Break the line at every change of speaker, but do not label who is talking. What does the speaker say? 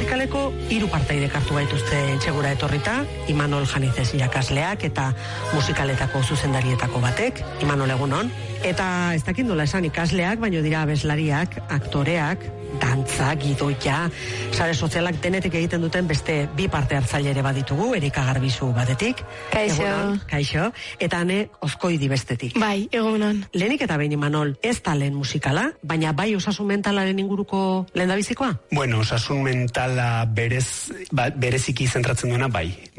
musikaleko 3 partaidek hartu gaituzte etxegura etorrita, Imanol Janizez irakasleak eta musikaletako zuzendarietako batek, Imanol egunon. Eta ez dakit nola esan ikasleak, baino dira abeslariak, aktoreak, dantza, gidoia, sare sozialak denetik egiten duten beste 2 parte hartzaile ere baditugu, Erika Garbizu batetik.
Kaixo.
Egunon, kaixo. Eta Ane Ozkoidi bestetik.
Bai, egunon.
Lehenik eta behin Imanol, ez da lehen musikala, baina bai osasun mentalaren inguruko lehendabizikoa?
Bueno, osasun mentala bereziki zentratzen duena bai.